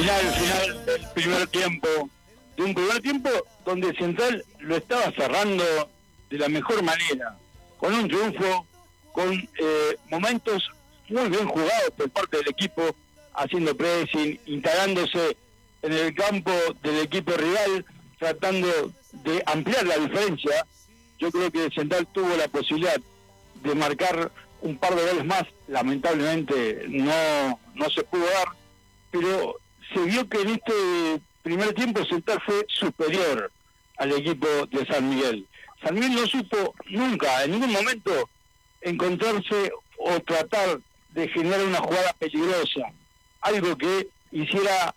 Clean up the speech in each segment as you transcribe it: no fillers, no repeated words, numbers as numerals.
Final del primer tiempo, de un primer tiempo donde Central lo estaba cerrando de la mejor manera, con un triunfo, con momentos muy bien jugados por parte del equipo, haciendo pressing, instalándose en el campo del equipo rival, tratando de ampliar la diferencia. Yo creo que Central tuvo la posibilidad de marcar un par de goles más, lamentablemente no se pudo dar, pero se vio que en este primer tiempo Central fue superior al equipo de San Miguel. San Miguel no supo nunca, en ningún momento, encontrarse o tratar de generar una jugada peligrosa, algo que hiciera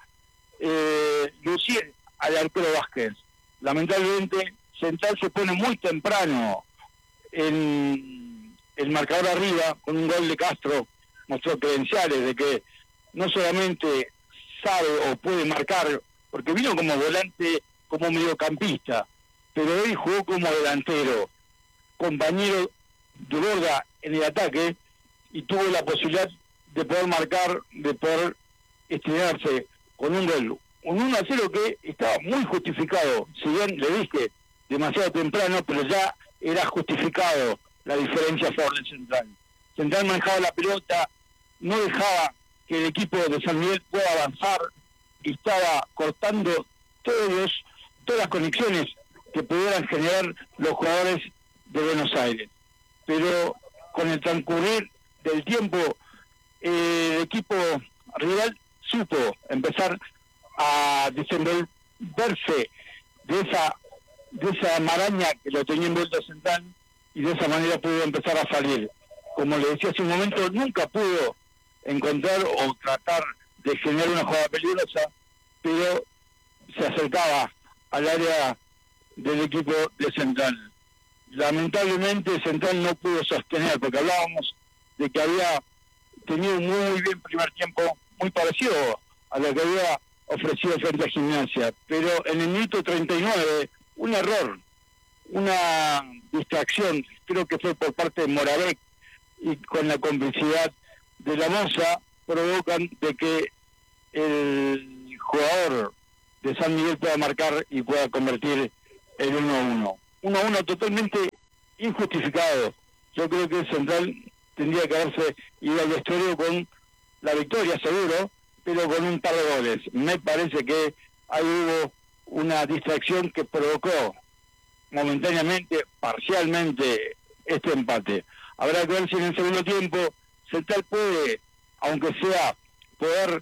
lucir al arquero Vázquez. Lamentablemente Central se pone muy temprano en el marcador arriba, con un gol de Castro, mostró credenciales de que no solamente sabe o puede marcar, porque vino como volante, como mediocampista, pero hoy jugó como delantero, compañero de Borda en el ataque, y tuvo la posibilidad de poder marcar, de poder estrenarse con un gol. Un 1-0 que estaba muy justificado, si bien le dije demasiado temprano, pero ya era justificado la diferencia a favor del Central. Central manejaba la pelota, no dejaba que el equipo de San Miguel pueda avanzar, y estaba cortando todas las conexiones que pudieran generar los jugadores de Buenos Aires. Pero con el transcurrir del tiempo, el equipo rival supo empezar a desenvolverse de esa maraña que lo tenía envuelto Central, y de esa manera pudo empezar a salir. Como le decía hace un momento, nunca pudo encontrar o tratar de generar una jugada peligrosa, pero se acercaba al área del equipo de Central. Lamentablemente Central no pudo sostener, porque hablábamos de que había tenido un muy bien primer tiempo, muy parecido a lo que había ofrecido frente a Gimnasia, pero en el minuto 39, un error, una distracción, creo que fue por parte de Moravec, y con la complicidad de la Moza, provocan de que el jugador de San Miguel pueda marcar y pueda convertir el 1-1. 1-1 totalmente injustificado. Yo creo que Central tendría que haberse ido al vestuario con la victoria, seguro, pero con un par de goles. Me parece que ahí hubo una distracción que provocó momentáneamente, parcialmente, este empate. Habrá que ver si en el segundo tiempo Central puede, aunque sea, poder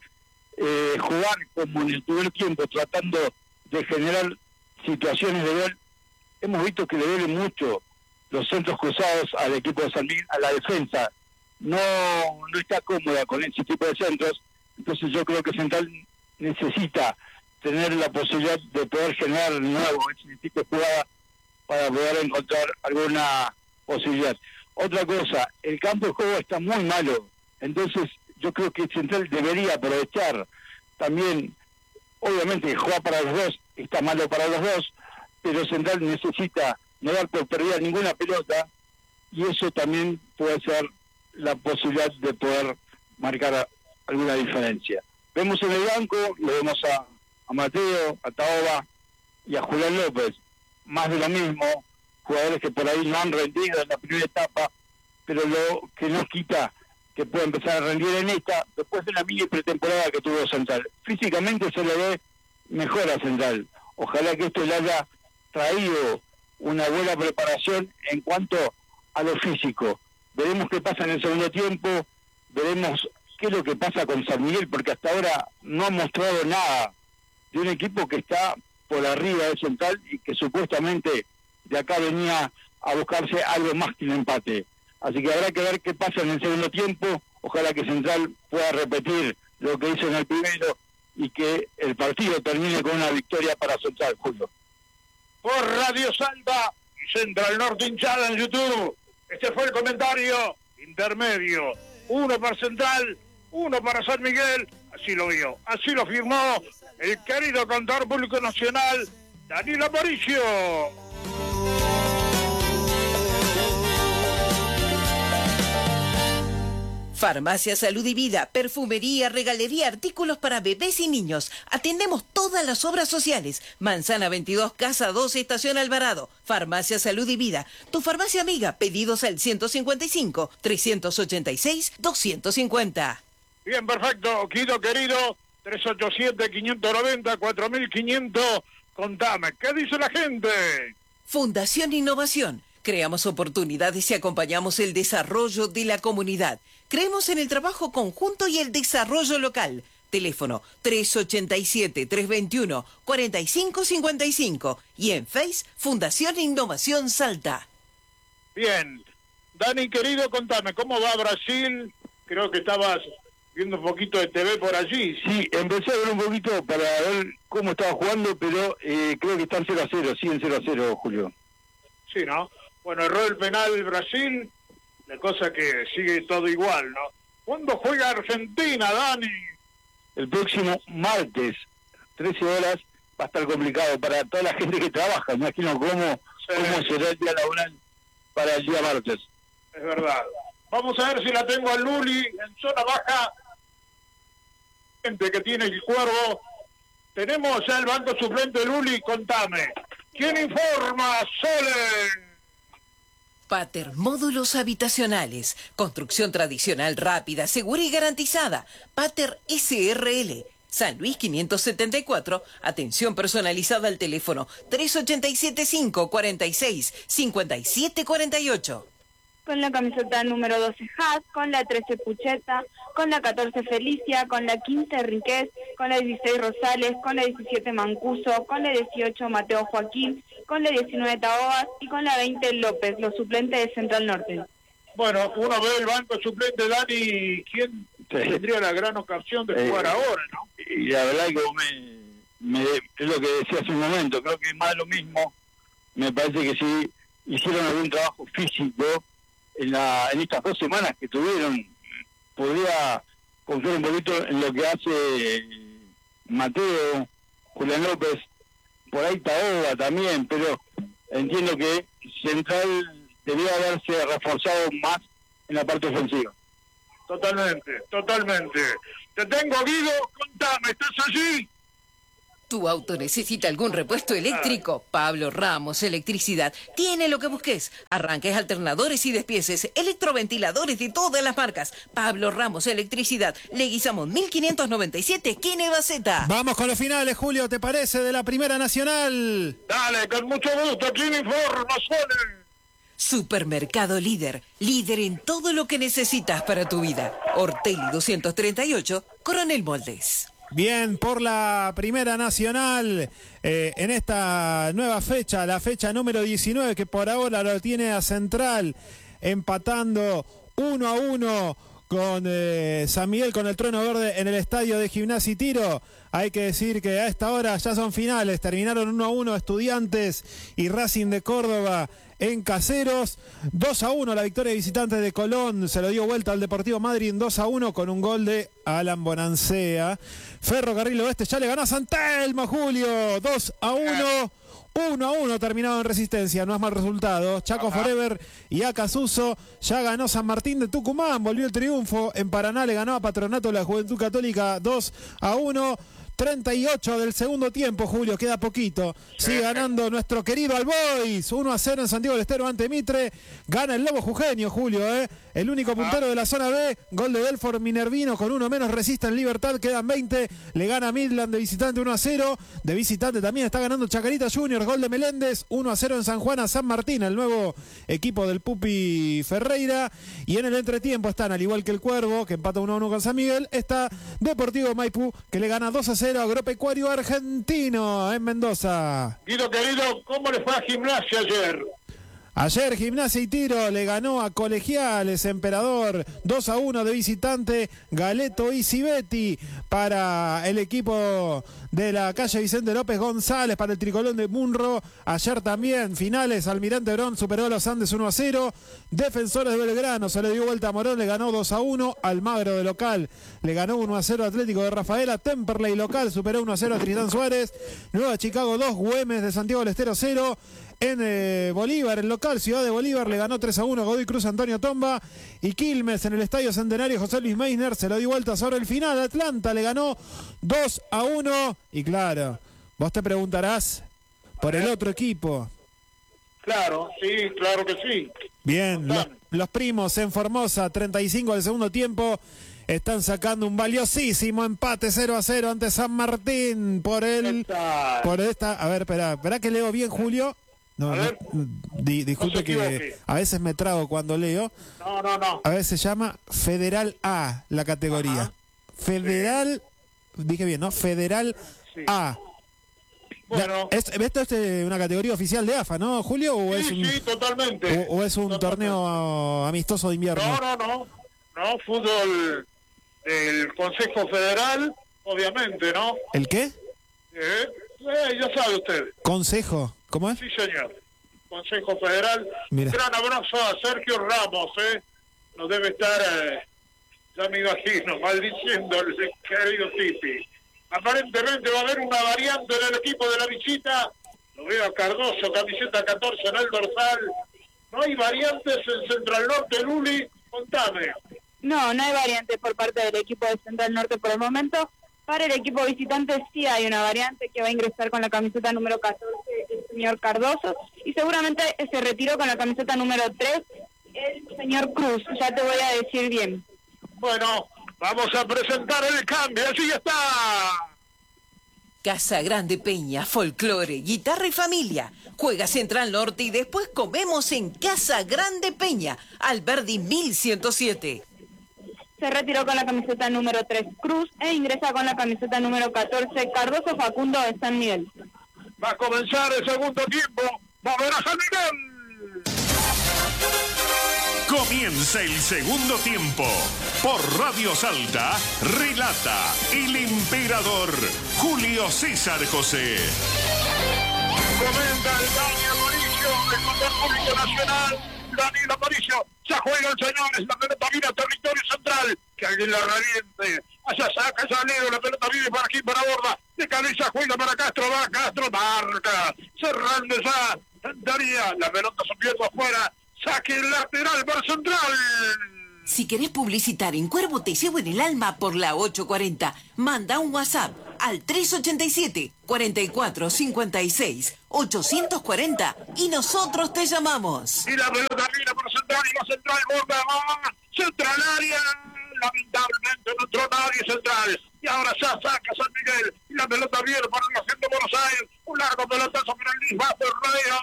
jugar como en el primer tiempo, tratando de generar situaciones de gol. Hemos visto que le duelen mucho los centros cruzados al equipo de San Miguel, a la defensa. No está cómoda con ese tipo de centros, entonces yo creo que Central necesita tener la posibilidad de poder generar de nuevo ese tipo de jugada para poder encontrar alguna posibilidad. Otra cosa, el campo de juego está muy malo, entonces yo creo que Central debería aprovechar también, obviamente jugar para los dos, está malo para los dos, pero Central necesita no dar por perdida ninguna pelota, y eso también puede ser la posibilidad de poder marcar alguna diferencia. Vemos en el banco, lo vemos a Mateo, a Taoba y a Julián López, más de lo mismo, jugadores que por ahí no han rendido en la primera etapa, pero lo que no quita que pueda empezar a rendir en esta, después de la mini pretemporada que tuvo Central. Físicamente se le ve mejor a Central. Ojalá que esto le haya traído una buena preparación en cuanto a lo físico. Veremos qué pasa en el segundo tiempo, veremos qué es lo que pasa con San Miguel, porque hasta ahora no ha mostrado nada de un equipo que está por arriba de Central y que supuestamente de acá venía a buscarse algo más que un empate. Así que habrá que ver qué pasa en el segundo tiempo. Ojalá que Central pueda repetir lo que hizo en el primero y que el partido termine con una victoria para Central, Julio. Por Radio Salva y Central Norte hinchada en YouTube. Este fue el comentario intermedio. 1 para Central, 1 para San Miguel. Así lo vio, así lo firmó el querido contador público nacional, Danilo Aparicio. Farmacia Salud y Vida, perfumería, regalería, artículos para bebés y niños. Atendemos todas las obras sociales. Manzana 22, Casa 2, Estación Alvarado. Farmacia Salud y Vida. Tu farmacia amiga. Pedidos al 155-386-250. Bien, perfecto. Guido querido, 387-590-4500. Contame, ¿qué dice la gente? Fundación Innovación. Creamos oportunidades y acompañamos el desarrollo de la comunidad. Creemos en el trabajo conjunto y el desarrollo local. Teléfono 387-321-4555. Y en Face, Fundación Innovación Salta. Bien. Dani, querido, contame, ¿cómo va Brasil? Creo que estabas viendo un poquito de TV por allí. Sí, empecé a ver un poquito para ver cómo estaba jugando, pero creo que están 0-0, siguen 0-0, Julio. Sí, ¿no? Bueno, erró el penal Brasil, la cosa que sigue todo igual, ¿no? ¿Cuándo juega Argentina, Dani? El próximo martes, 13 horas, va a estar complicado para toda la gente que trabaja. Me imagino cómo será el día laboral para el día martes. Es verdad. Vamos a ver si la tengo a Luli en zona baja. Gente que tiene el Cuervo. Tenemos ya el banco suplente, Luli, contame. ¿Quién informa? Solen. Pater Módulos Habitacionales. Construcción tradicional, rápida, segura y garantizada. Pater SRL. San Luis 574. Atención personalizada al teléfono 3875-46-5748. Con la camiseta número 12 Haas, con la 13 Pucheta, con la 14 Felicia, con la 15 Enriquez, con la 16 Rosales, con la 17 Mancuso, con la 18 Mateo Joaquín, con la 19 Taboas y con la 20 López, los suplentes de Central Norte. Bueno, uno ve el banco suplente, Dani, ¿quién tendría la gran ocasión de jugar ahora, no? Y la verdad que es lo que decía hace un momento, creo que es más lo mismo. Me parece que si hicieron algún trabajo físico en estas 2 semanas que tuvieron, podría confiar un poquito en lo que hace Mateo, Julián López, por ahí Taoba también, pero entiendo que Central debía haberse reforzado más en la parte ofensiva. Totalmente. Te tengo, Guido, contame, ¿estás allí? ¿Tu auto necesita algún repuesto eléctrico? Pablo Ramos Electricidad tiene lo que busques. Arranques, alternadores y despieces, electroventiladores de todas las marcas. Pablo Ramos Electricidad, Leguizamón 1597, esquina Baceta. Vamos con los finales, Julio, ¿te parece? De la Primera Nacional. Dale, con mucho gusto, ¿quién informa, Solen? Supermercado Líder, líder en todo lo que necesitas para tu vida. Ortelli 238, Coronel Moldes. Bien, por la Primera Nacional, en esta nueva fecha, la fecha número 19, que por ahora lo tiene a Central, empatando 1-1 con San Miguel, con el Trueno Verde en el estadio de Gimnasia y Tiro. Hay que decir que a esta hora ya son finales, terminaron 1-1 Estudiantes y Racing de Córdoba en Caseros. 2-1 la victoria de visitantes de Colón, se lo dio vuelta al Deportivo Madryn 2-1 con un gol de Alan Bonancea. Ferrocarril Oeste ya le ganó a San Telmo, Julio, 2-1. 1-1 terminado en Resistencia, no es mal resultado. Chaco Forever y Acasuso. Ya ganó San Martín de Tucumán, volvió el triunfo. En Paraná le ganó a Patronato de la Juventud Católica 2-1. 38 del segundo tiempo, Julio, queda poquito. Sigue ganando nuestro querido Albois, 1-0 en Santiago del Estero ante Mitre. Gana el Lobo Jujeño, Julio, el único puntero de la zona B. Gol de Belfort Minervino con uno menos, resiste en Libertad, quedan 20. Le gana Midland de visitante 1-0. De visitante también está ganando Chacarita Juniors, gol de Meléndez, 1-0 en San Juan a San Martín, el nuevo equipo del Pupi Ferreira. Y en el entretiempo están, al igual que el Cuervo, que empata 1-1 con San Miguel, está Deportivo Maipú, que le gana 2-0 a Agropecuario Argentino en Mendoza. Guido querido, ¿cómo le fue a Gimnasia ayer? Ayer Gimnasia y Tiro le ganó a Colegiales Emperador 2-1 de visitante. Galeto y Civetti para el equipo de la calle Vicente López González, para el tricolón de Munro. Ayer también finales, Almirante Brón superó a los Andes 1-0. Defensores de Belgrano se le dio vuelta a Morón, le ganó 2-1. Almagro de local le ganó 1-0 Atlético de Rafaela. Temperley local superó 1-0 a Tristán Suárez. Nueva Chicago 2, Güemes de Santiago del Estero 0. En Bolívar, el local local, Ciudad de Bolívar le ganó 3-1 Godoy Cruz Antonio Tomba. Y Quilmes en el Estadio Centenario José Luis Meissner se lo dio vuelta sobre el final. Atlanta le ganó 2-1. Y claro, vos te preguntarás por el otro equipo. Claro, sí, claro que sí. Bien, los primos en Formosa, 35 del segundo tiempo, están sacando un valiosísimo empate 0-0 ante San Martín por esta. A ver, espera que leo bien, Julio. No, disculpe que a veces me trago cuando leo. No. A veces se llama Federal A la categoría. Ajá. Federal, dije bien, ¿no? Federal A. Bueno, ¿Esto es una categoría oficial de AFA, no, Julio? ¿O sí, totalmente. ¿O es un torneo amistoso de invierno? No, fútbol del Consejo Federal, obviamente, ¿no? ¿El qué? Ya sabe usted. ¿Consejo? ¿Cómo es? Sí, señor. Consejo Federal. Mira. Un gran abrazo a Sergio Ramos, nos debe estar, ya me imagino, maldiciendo el querido Titi. Aparentemente va a haber una variante en el equipo de la visita. Lo veo a Cardoso, camiseta 14 en el dorsal. ¿No hay variantes en Central Norte, Luli? Contame. No hay variante por parte del equipo de Central Norte por el momento. Para el equipo visitante sí hay una variante que va a ingresar con la camiseta número 14 el señor Cardoso y seguramente se retiró con la camiseta número 3 el señor Cruz. Ya te voy a decir bien. Bueno, vamos a presentar el cambio. ¡Allí está! Casa Grande Peña, folclore, guitarra y familia. Juega Central Norte y después comemos en Casa Grande Peña, Alberdi 1107. Se retiró con la camiseta número 3 Cruz e ingresa con la camiseta número 14 Cardoso Facundo de San Miguel. Va a comenzar el segundo tiempo. ¡Va a ver a San Miguel! Comienza el segundo tiempo. Por Radio Salta, relata el emperador Julio César José. Comenta el Dani Aparicio, el Condor Público Nacional. Daniel Aparicio, ya juegan, señores, la pelota viene a territorio central, que alguien la reviente, allá saca, allá Leo, la pelota viene para aquí, para Borda, de cabeza juega para Castro, va Castro, marca, cerrando ya, Daría, la pelota subiendo afuera, saque lateral para Central. Si querés publicitar en Cuervo Te Llevo en el Alma por la 840, manda un WhatsApp al 387-4456-840 y nosotros te llamamos. Y la pelota viene por Central y va Central, Borda, va Central área, lamentablemente no entró nadie Central. Y ahora ya saca San Miguel y la pelota viene para la gente de Buenos Aires. Un largo pelotazo para el Luis, va Ferreira,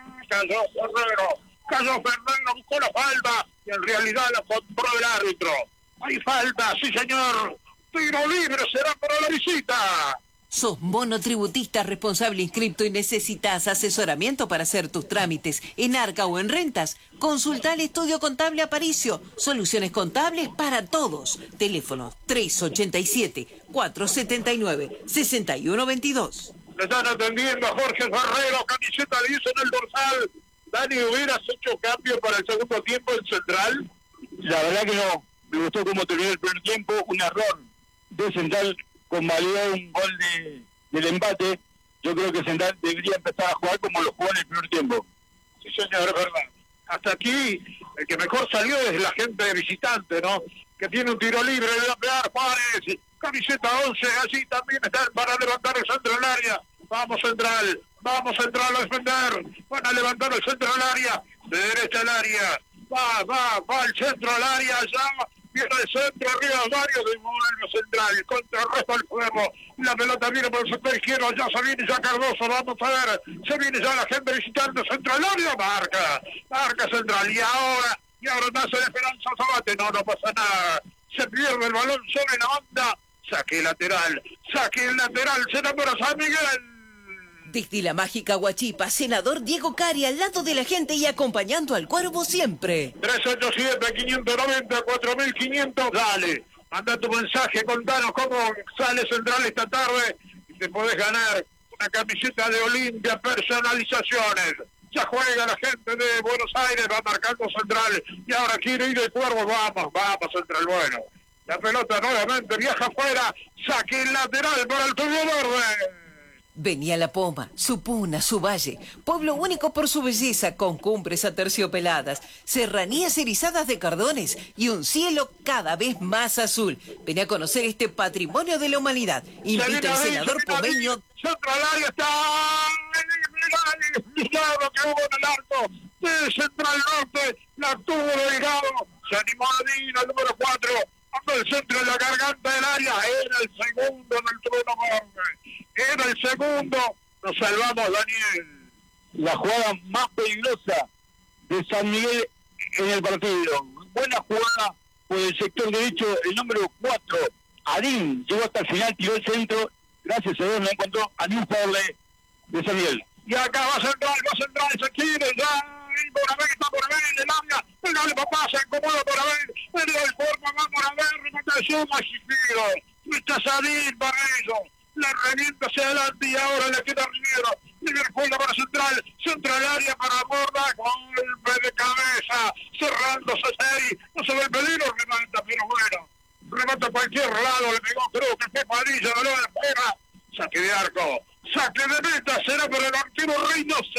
cayó Ferreira, buscó la falta y en realidad la compró el árbitro. Hay falta, sí señor. Tiro libre será para la visita. ¿Sos monotributista responsable inscripto y necesitas asesoramiento para hacer tus trámites en Arca o en Rentas? Consulta el Estudio Contable Aparicio. Soluciones contables para todos. Teléfono 387-479-6122. Le están atendiendo a Jorge Ferrero, camiseta 10 en el dorsal. Dani, ¿hubieras hecho cambio para el segundo tiempo en Central? La verdad que no. Me gustó cómo terminó el primer tiempo. Un error de Central convalidó un gol del empate. Yo creo que Central debería empezar a jugar como lo jugó en el primer tiempo. Sí, señor, es verdad. Hasta aquí, el que mejor salió es la gente visitante, ¿no? Que tiene un tiro libre, le va a pegar Juárez, camiseta 11, allí también están para levantar el centro del área. Vamos Central a defender, van a levantar el centro del área, de derecha al área, va el centro al área, ya viene el centro, arriba Mario, devuelve Central, contra el resto del juego, la pelota viene por el sector izquierdo, ya se viene ya Cardoso, vamos a ver, se viene ya la gente visitando centro al área, marca Central, y ahora nace de Esperanza Zabate, no pasa nada, se pierde el balón sobre la banda, saque lateral, será para San Miguel. Desde la mágica Huachipa, senador Diego Cari al lado de la gente y acompañando al Cuervo siempre. 387-590-4500, dale, manda tu mensaje, contanos cómo sale Central esta tarde y te podés ganar una camiseta de Olimpia, personalizaciones. Ya juega la gente de Buenos Aires, va marcando Central y ahora quiere ir el Cuervo, vamos Central, bueno. La pelota nuevamente viaja afuera, saque lateral para el Tubo Verde. Venía La Poma, su puna, su valle, pueblo único por su belleza, con cumbres aterciopeladas, serranías erizadas de cardones y un cielo cada vez más azul. Venía a conocer este patrimonio de la humanidad. Invita al senador pomeño. Central área está Delgado, que hubo en el arco de Central Norte, la tuvo Delgado, se animó a Dina, el número 4, anda el centro de la garganta del área, era el segundo en el trono verde, era el segundo, nos salvamos, Daniel. La jugada más peligrosa de San Miguel en el partido. Buena jugada por el sector derecho, el número 4, Adín, llegó hasta el final, tiró el centro, gracias a Dios no encontró a ningún jugador de San Miguel. Y acá va a centrar, se quiere ya, el Morabel está por ver, el área, el doble papá se acomoda por ver, el del forma va por ver, remata de suma, Chiquiro, rechaza Adín para ellos, le revienta hacia adelante y ahora le queda Rivero, Liverpool para central área para Borda, golpe de cabeza, cerrándose seis, no se ve el peligro, remata, pero bueno, remata a cualquier lado, le pegó, creo que fue Padilla, no lo espera, saque de arco, saque de meta, será para el arquero Reynoso.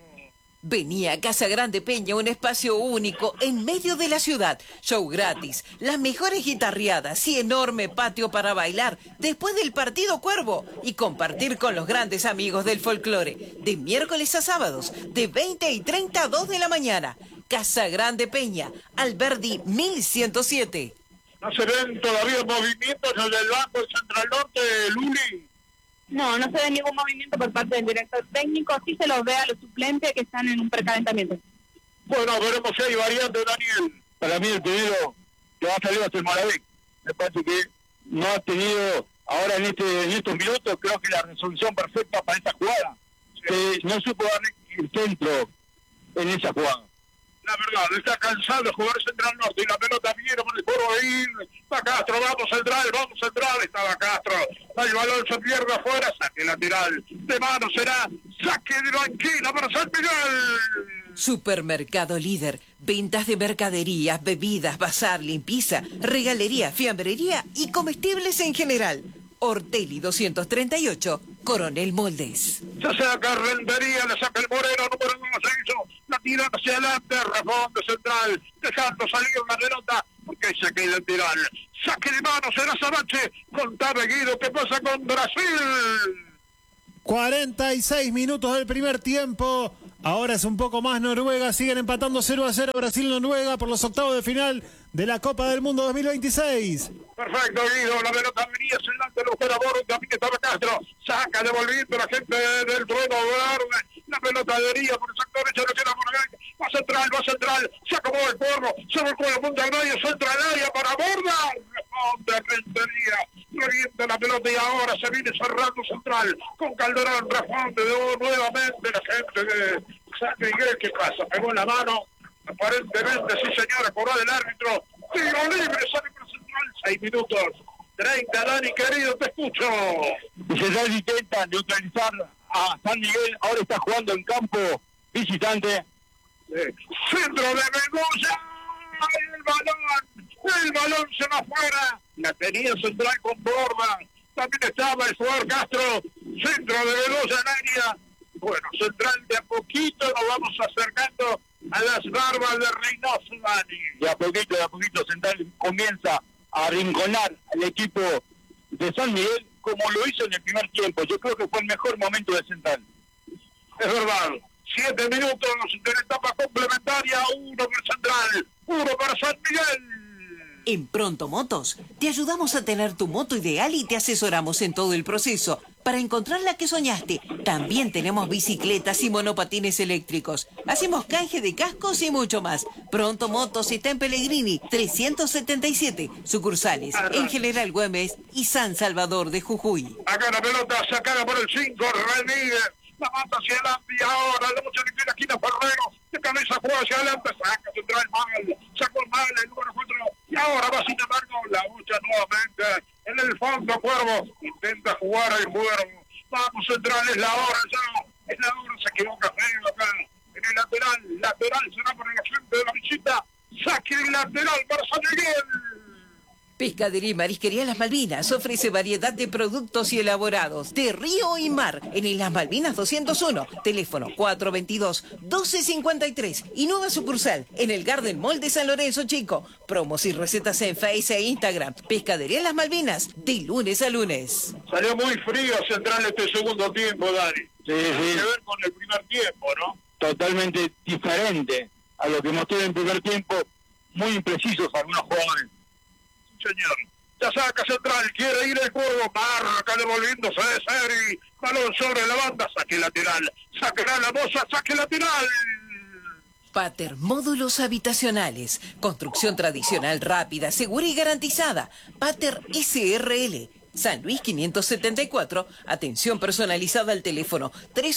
Venía a Casa Grande Peña, un espacio único en medio de la ciudad. Show gratis, las mejores guitarreadas y enorme patio para bailar después del partido Cuervo y compartir con los grandes amigos del folclore. De miércoles a sábados, de 20 y 30 a 2 de la mañana. Casa Grande Peña, Alberdi 1107. No se ven todavía movimientos en el banco del Central Norte, Luli. No se ve ningún movimiento por parte del director técnico, sí se los ve a los suplentes que están en un precalentamiento. Bueno, veremos si hay variantes, Daniel. Para mí el primero que va a salir va a ser Moravec. Me parece que no ha tenido ahora en estos minutos, creo que la resolución perfecta para esa jugada. No supo darle el centro en esa jugada. La verdad, está cansado de jugar Central Norte y la pelota viene por el foro de ir. Va Castro, vamos central, estaba Castro. El balón se pierde afuera, saque lateral. De mano será saque de banquina para San Miguel. Supermercado Líder, ventas de mercaderías, bebidas, bazar, limpieza, regalería, fiambrería y comestibles en general. Ortelli 238, Coronel Moldes. Se saca Rentería, le saca el Moreno, número 2 se hizo, la tira hacia adelante, responde central, dejando salir la pelota, porque se queda el lateral. Saque de mano, será Sabache, contame Guido, ¿qué pasa con Brasil? 46 minutos del primer tiempo. Ahora es un poco más Noruega. Siguen empatando 0-0 Brasil-Noruega por los octavos de final de la Copa del Mundo 2026. Perfecto, Guido. La pelota venía hacia adelante, lo busca a bordo. También estaba Castro. Saca devolviendo la gente del trueno verde. La pelota venía por el sector derecho. Lo queda por acá. Va central. Se acomodó el porro. Se volcó la punta del medio. Central área para Borda. Responde Rentería. Revienta la pelota y ahora se viene cerrando central. Con Calderón responde nuevamente la gente de San Miguel. ¿Qué pasa? Pegó en la mano. Aparentemente, sí señora, cobró del árbitro. Tiro libre, sale por central. 6 minutos. 30, Dani, querido, te escucho. Central intenta neutralizar a San Miguel. Ahora está jugando en campo visitante. Centro de Mendoza. El balón se va afuera. La tenía central con Borda. También estaba el jugador Castro. Centro de Mendoza en área. Bueno, central de a poquito nos vamos acercando a las barbas de Reynoso, Dani. De a poquito, Central comienza a arrinconar al equipo de San Miguel como lo hizo en el primer tiempo. Yo creo que fue el mejor momento de Central. Es verdad. 7 minutos de la etapa complementaria, 1 para Central, 1 para San Miguel. En Pronto Motos, te ayudamos a tener tu moto ideal y te asesoramos en todo el proceso para encontrar la que soñaste. También tenemos bicicletas y monopatines eléctricos. Hacemos canje de cascos y mucho más. Pronto Motos está en Pellegrini, 377, sucursales en General Güemes y San Salvador de Jujuy. Acá la pelota sacada por el 5, Ramírez. La mata hacia adelante y ahora la lucha de la esquina Ferrero. De cabeza juega hacia adelante, saca central mal. Sacó mal el número 4. Y ahora va sin embargo la lucha nuevamente. En el fondo Cuervo intenta jugar al Cuervo. Vamos central, es la hora ya. Es la hora, se equivoca feo acá. En el lateral será para la gente de la visita. Saque el lateral para San Miguel. Pescadería y Marisquería Las Malvinas ofrece variedad de productos y elaborados de río y mar en Las Malvinas 201, teléfono 422-1253 y nueva sucursal en el Garden Mall de San Lorenzo Chico. Promos y recetas en Facebook e Instagram. Pescadería Las Malvinas, de lunes a lunes. Salió muy frío Central este segundo tiempo, Dani. Sí. Tiene que ver con el primer tiempo, ¿no? Totalmente diferente a lo que mostró en el primer tiempo, muy imprecisos algunos jugadores. Señor, ya saca Central, quiere ir el juego, marca devolviéndose de Seri, balón sobre la banda, saque lateral, sacará la moza, saque lateral. Pater Módulos Habitacionales, construcción tradicional rápida, segura y garantizada. Pater SRL, San Luis 574, atención personalizada al teléfono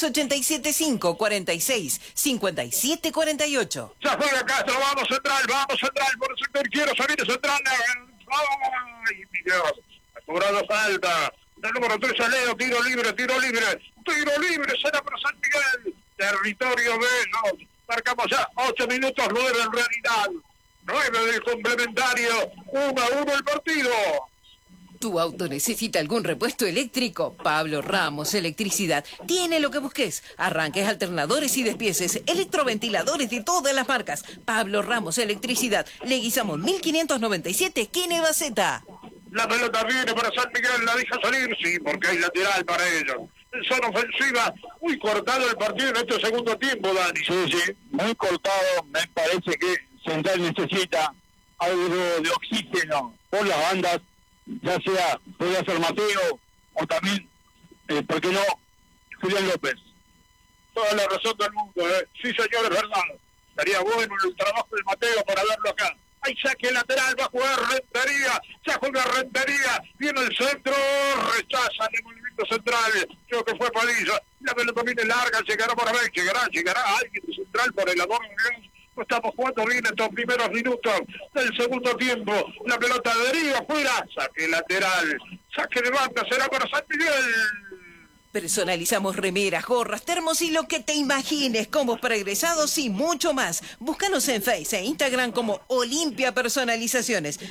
3875-46-5748. Ya juega Castro, vamos Central, por el sector, quiero salir de Central. ¡Ay, mi Dios! Cobrado falta. El número 3 a Leo, tiro libre. Tiro libre, será para San Miguel. Territorio B, no. Marcamos ya 8 minutos, 9 en realidad. 9 del complementario, 1-1 el partido. ¿Tu auto necesita algún repuesto eléctrico? Pablo Ramos Electricidad tiene lo que busques. Arranques, alternadores y despieces, electroventiladores de todas las marcas. Pablo Ramos Electricidad, Leguizamo 1597, esquina Baceta. La pelota viene para San Miguel, la deja salir, sí, porque hay lateral para ellos. En zona ofensiva, muy cortado el partido en este segundo tiempo, Dani. Sí, muy cortado. Me parece que Central necesita algo de oxígeno por las bandas, ya sea, podría ser Mateo, o también, ¿por qué no?, Julián López. Toda la razón del mundo, Sí, señor, es verdad. Estaría bueno el trabajo de Mateo para verlo acá. Hay saque lateral, va a jugar Rentería, ya juega Rentería, viene el centro, rechaza el movimiento central, creo que fue Padilla, la pelota viene larga, llegará por ver, llegará alguien de Central, por el amor de Dios. Estamos jugando bien estos primeros minutos del segundo tiempo. La pelota deriva afuera, saque lateral, saque de banda, será para San Miguel. Personalizamos remeras, gorras, termos y lo que te imagines, combos para egresados y mucho más. Búscanos en Facebook e Instagram como Olimpia Personalizaciones.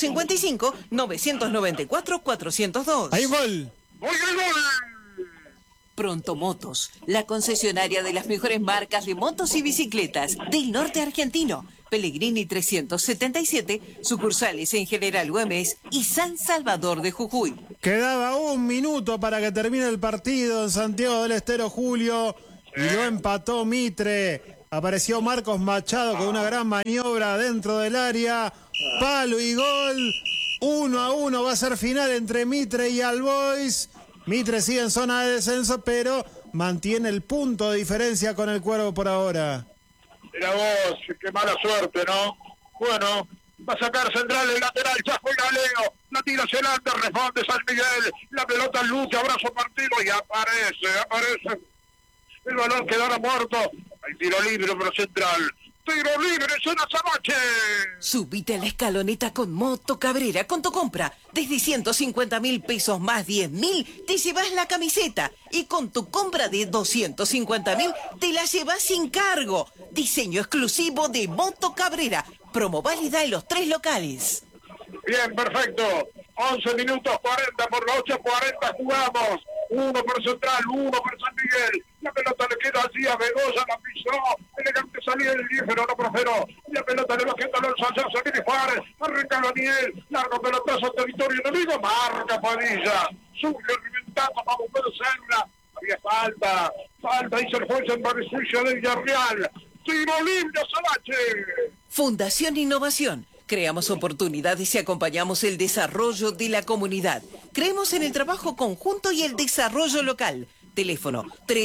155-994-402. ¡Hay gol! ¡Gol, gol! Pronto Motos, la concesionaria de las mejores marcas de motos y bicicletas del norte argentino. Pellegrini 377, sucursales en General Güemes y San Salvador de Jujuy. Quedaba 1 minuto para que termine el partido en Santiago del Estero, Julio, y lo empató Mitre. Apareció Marcos Machado con una gran maniobra dentro del área, palo y gol. 1-1 va a ser final entre Mitre y All Boys. Mitre sigue en zona de descenso, pero mantiene el punto de diferencia con el Cuervo por ahora. Mira vos, qué mala suerte, ¿no? Bueno, va a sacar Central el lateral, ya juega Leo, la tira hacia adelante, responde San Miguel, la pelota lucha, abrazo partido y aparece. El balón quedará muerto, hay tiro libre para Central. Tiro libre, zona Samache. Subite a la escaloneta con Moto Cabrera. Con tu compra, desde 150.000 pesos más 10.000, te llevas la camiseta. Y con tu compra de 250.000, te la llevas sin cargo. Diseño exclusivo de Moto Cabrera. Promo válida en los 3 locales. Bien, perfecto. 11 minutos 40 por los 8:40 jugamos. 1 por Central, 1 por San Miguel. La pelota le queda allí a Begoya, la pisó. Elegante salida del 10, pero no prosperó. La pelota le va quedando Alonso, ya se viene Juárez. Arranca Daniel. Largo pelotazo, territorio enemigo. Marca Padilla. Sube reventando para poder hacerla. Había falta. Hizo el juez en beneficio de Villarreal. Tiro libre, Salache. Fundación Innovación. Creamos oportunidades y acompañamos el desarrollo de la comunidad. Creemos en el trabajo conjunto y el desarrollo local. Teléfono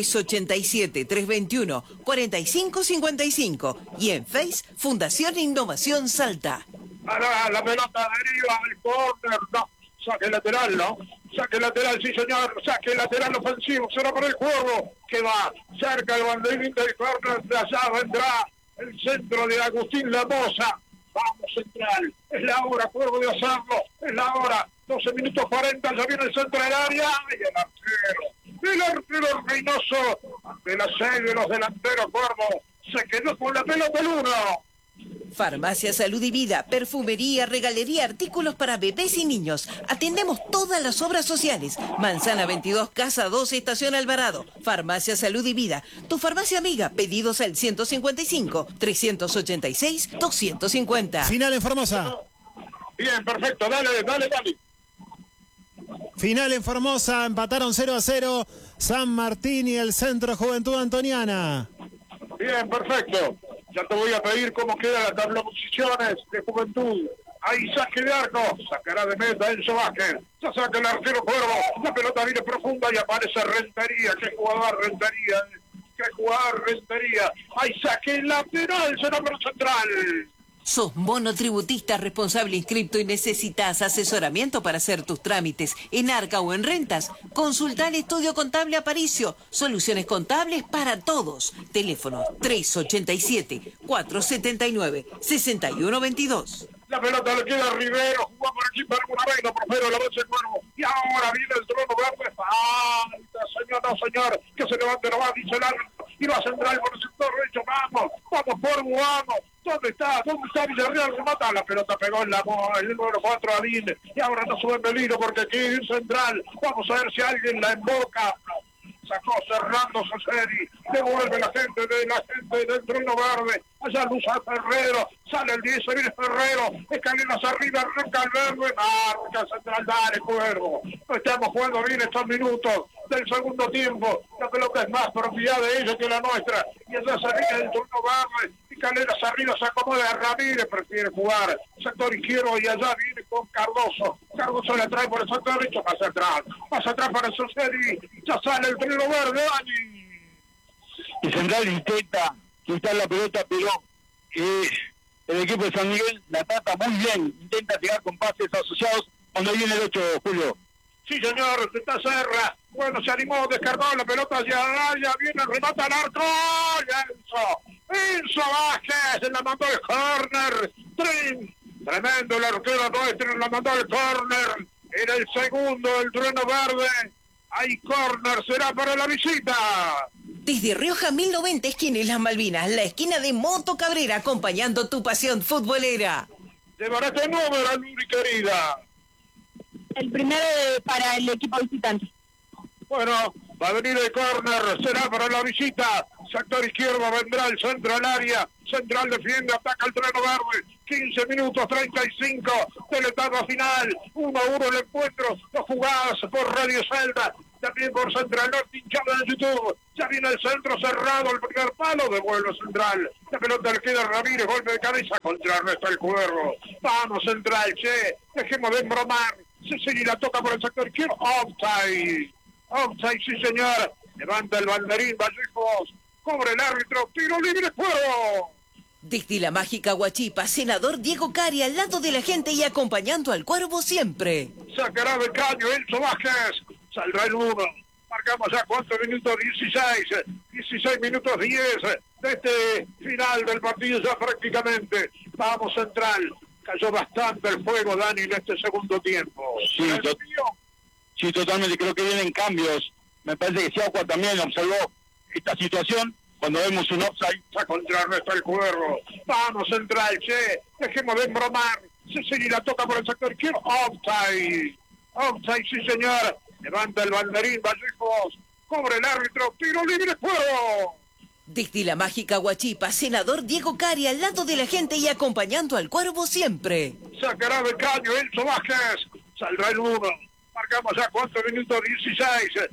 387-321-4555. Y en Face, Fundación Innovación Salta. La pelota deriva al córner, no. Saque lateral, ¿no? Saque lateral, sí señor. Saque lateral ofensivo. Será para el juego que va cerca del banderín del córner. De allá vendrá el centro de Agustín Lamosa. Vamos Central, es la hora, Cuervo de hacerlo, es la hora, 12 minutos 40, ya viene el centro del área, y el arquero Reynoso, ante la serie de los delanteros, Cuervo, se quedó con la pelota el 1. Farmacia Salud y Vida, perfumería, regalería, artículos para bebés y niños. Atendemos todas las obras sociales. Manzana 22, Casa 2, Estación Alvarado. Farmacia Salud y Vida, tu farmacia amiga. Pedidos al 155-386-250. Final en Formosa. Bien, perfecto, dale. Final en Formosa, empataron 0-0 San Martín y el Centro Juventud Antoniana. Bien, perfecto. Ya te voy a pedir cómo queda la tabla de posiciones de Juventud. Ahí saque de arco, sacará de meta Enzo Vázquez. Ya saca el arquero Cuervo. La pelota viene profunda y aparece Rentería. ¡Qué jugador Rentería! Ahí saque lateral, será número central. ¿Sos monotributista responsable inscripto y necesitas asesoramiento para hacer tus trámites en Arca o en Rentas? Consulta el Estudio Contable Aparicio. Soluciones contables para todos. Teléfono 387-479-6122. La pelota le queda a Rivero, jugó por aquí para alguna vez, lo profero, la vez el Cuervo. Y ahora viene el trono verde. Falta, señor, que se levante nomás, dice el árbitro. Y va a central por el sector derecho, vamos, vamos. ¿Dónde está Villarreal? Remata, la pelota pegó en el número 4 Adín. Y ahora no sube en peligro porque aquí hay un central. Vamos a ver si alguien la emboca. Sacó cerrando Soseri, devuelve la gente del trono verde, allá Luza Ferrero, sale el 10, viene Ferrero, escaleras arriba, arranca el verde, marca central, dale Cuervo. Estamos jugando bien estos minutos del segundo tiempo, la pelota es más propiedad de ellos que la nuestra, y allá se viene el trono verde, escaleras arriba se acomoda, Ramírez prefiere jugar, sector izquierdo y allá viene con Cardoso le trae por el sector derecho, pasa atrás para Soseri, ya sale el trono verde, Dani. Y Central intenta quitar la pelota, pero el equipo de San Miguel la trata muy bien, intenta llegar con pases asociados cuando viene el 8, Julio. Sí, señor, está Serra. Bueno, se animó, descargó la pelota hacia allá, viene, remata al arco. Enzo Vázquez, la mandó el córner. Tremendo el arquero nuestro, la mandó el córner. Era el segundo, el trueno verde. Hay córner, será para la visita. Desde Rioja 1090, esquina Las Malvinas, la esquina de Moto Cabrera, acompañando tu pasión futbolera. Llevará este número, Luri querida. El primero para el equipo visitante. Bueno, va a venir el córner, será para la visita. Sector izquierdo vendrá el centro al área. Central defiende, ataca el trueno verde. 15 minutos 35 de la etapa final. 1-1 el encuentro. Dos jugadas por Radio Celta. También por Central Norte, hinchada en YouTube. Ya viene el centro cerrado, el primer palo, devuelve Central. La pelota le queda a Ramírez, golpe de cabeza contra Ernesto el Cuervo. Vamos Central, che, dejemos de embromar. Cecily la toca por el sector izquierdo. Offside, sí señor. Levanta el banderín, Vallejos. Cobra el árbitro, tiro libre, fuego. Desde la mágica Huachipa, senador Diego Cari al lado de la gente y acompañando al Cuervo siempre. Sacará de caño Enzo Vázquez. Saldrá el 1. Marcamos ya cuántos minutos, 16 minutos 10 de este final del partido ya prácticamente. Vamos Central. Cayó bastante el fuego, Dani, en este segundo tiempo. Sí, totalmente. Creo que vienen cambios. Me parece que Siauca también observó esta situación cuando vemos un offside. Ya contra Ernesto el Cuervo. Vamos Central, che. Dejemos de embromar. Cecily la toca por el sector izquierdo. Offside, sí señor. Levanta el banderín, Vallejos. Cobra el árbitro, tiro libre, fuego. Desde la mágica Huachipa, senador Diego Cari al lado de la gente y acompañando al Cuervo siempre. Sacará de caño Enzo Vázquez. Saldrá el 1. Marcamos ya cuántos minutos, 16